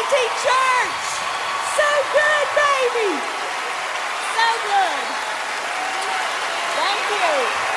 Trinity Church. So good, baby. So good. Thank you.